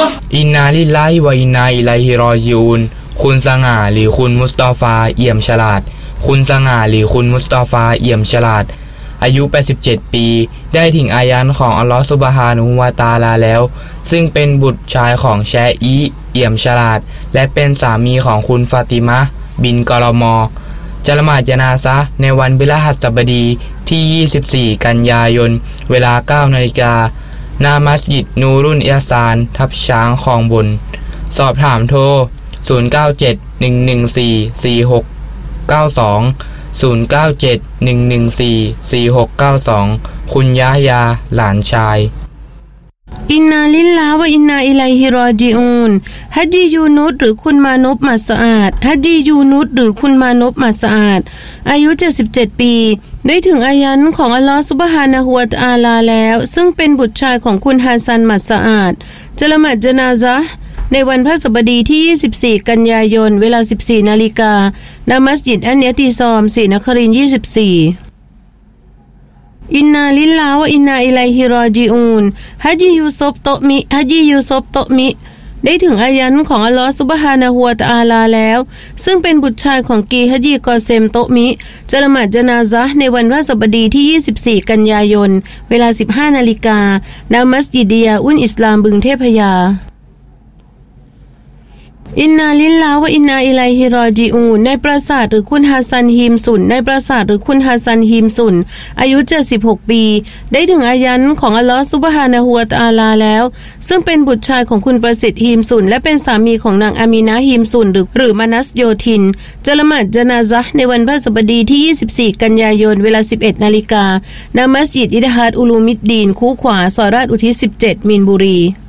อินนาลิลลาฮิวะอินนาอิลัยฮิรอญิอูนคุณสง่าหรือคุณมุสตอฟาเอี่ยมฉลาดคุณสง่าหรือคุณมุสตอฟาเอี่ยมฉลาดอายุ87ปีได้ถึงอายันของอัลลอฮฺซุบฮานะฮูวะตะอาลาแล้วซึ่งเป็นบุตรชายของแชอีเอี่ยมฉลาดและเป็นสามีของคุณฟาติมะห์บินกอลมอจะละหมาดญะนาซะห์ในวันพฤหัสบดีที่24กันยายนเวลา 9 นาฬิกาหน้ามัสยิดนูรุนอิฮซานทับช้างคลองบนสอบถามโทร0971144692 คุณยะฮยาหลานชายอินนาลิลลาฮ์วะอินนาอิลัยฮิรอญิอูนฮัจญียูนุสหรือคุณมานพมัสอาดฮัจญียูนุสหรือคุณมานพมัสอาดอายุ77ปีได้ถึงอายันของอัลลอฮฺซุบฮานะฮูวะตะอาลาแล้วซึ่งเป็นบุตรชายของคุณฮัสซันมัสอาดจะละหมาดญะนาซะห์ในวันพฤหัสบดีที่24กันยายนเวลา 14 นาฬิกาณมัสยิดอันเนียติซอมศรีนครินทร์24อินนาลิลลาฮ์วะอินนาอิลัยฮิรอญิอูนฮัจญียูซุฟโตมิฮัจญียูซุฟโตมิได้ถึงอายันของอัลลอฮฺซุบฮานะฮูวะตะอาลาแล้วซึ่งเป็นบุตรชายของกีฮัจญีกอเซมโตมิจะละหมาดญะนาซะห์ในวันพฤหัสบดีที่24กันยายนเวลา 15 นาฬิกาณมัสยิดดิยาอุนอิสลามบึงเทพยาอินนาลิลลาฮ์วะอินนาอิลัยฮิรอญิอูนในปราสาทหรือคุณฮัสซันฮีมสุนในปราสาทหรือคุณฮัสซันฮีมสุนอายุ76ปีได้ถึงอายันของอัลลอฮฺซุบฮานะฮูวะตะอาลาแล้วซึ่งเป็นบุตรชายของคุณประสิทธิ์ฮีมสุนและเป็นสามีของนางอามีนะฮีมสุนหรือมานัสโยธินจะละหมาดญะนาซะห์ในวันพฤหัสบดีที่24กันยายนเวลา 11 นาฬิกาณมัสยิดอิดฮาดอุลูมิดดีนคูขวาซอยราชอุทิศ17มีนบุรี